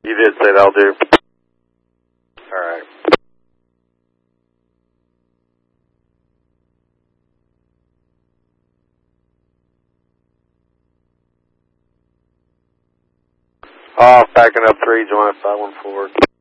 You did say that'll do. Alright. Off, backing up 3, join 514.